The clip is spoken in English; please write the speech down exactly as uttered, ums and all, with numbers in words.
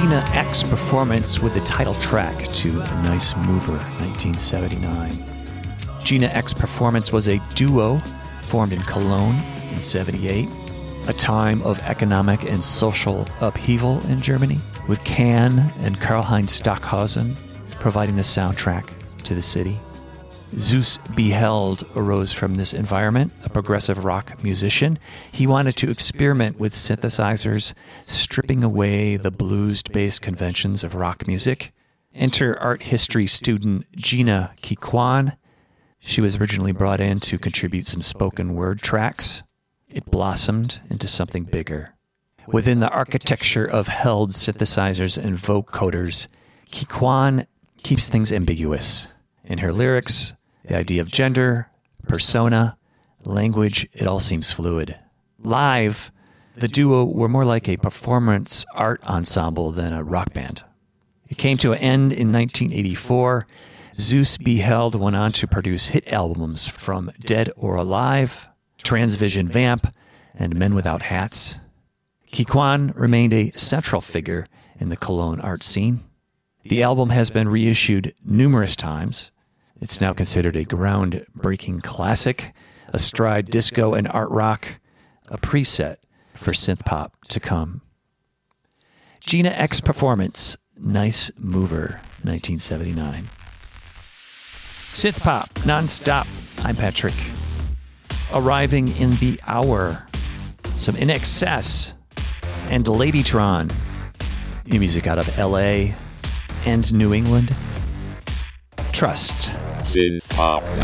Gina X performance with the title track to Nice Mover, nineteen seventy-nine. Gina X performance was a duo formed in Cologne in seventy-eight, a time of economic and social upheaval in Germany, with Can and Karlheinz Stockhausen providing the soundtrack to the city. Zeus Beheld arose from this environment, a progressive rock musician. He wanted to experiment with synthesizers, stripping away the blues-based conventions of rock music. Enter art history student Gina Kikwan. She was originally brought in to contribute some spoken word tracks. It blossomed into something bigger. Within the architecture of Held synthesizers and vocoders, Kikwan keeps things ambiguous. In her lyrics, the idea of gender, persona, language, it all seems fluid. Live, the duo were more like a performance art ensemble than a rock band. It came to an end in nineteen eighty-four. Zeus Beheld went on to produce hit albums from Dead or Alive, Transvision Vamp, and Men Without Hats. Kikwan remained a central figure in the Cologne art scene. The album has been reissued numerous times. It's now considered a groundbreaking classic, a stride disco and art rock, a preset for synth pop to come. Gina X performance, Nice Mover, nineteen seventy-nine. Synth pop, non-stop. I'm Patrick. Arriving in the hour, some In Excess and Ladytron. New music out of L A and New England. Trust. Synth pop.